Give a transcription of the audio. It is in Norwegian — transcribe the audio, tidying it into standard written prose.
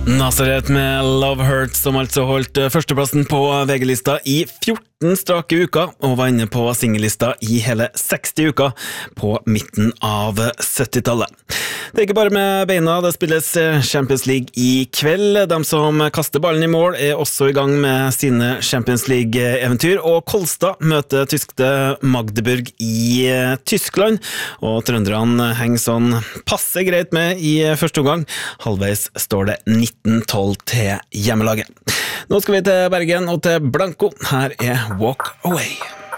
Nazareth med Love Hurt, som altså holdt førsteplassen på VG-lista i 14 strake uker, og var inne på singellista i hele 60 uker på midten av 70-tallet. Det er ikke bare med beina, det spilles Champions League i kveld. De som kaster ballen i mål er også i gang med sine Champions League-eventyr, og Kolstad møter tyskte Magdeburg i Tyskland, og trønderne henger sånn passe greit med i første omgang. Halvveis står det 19-12 til hjemmelaget. Nå skal vi til Bergen og til Blanco. Her er Walk Away.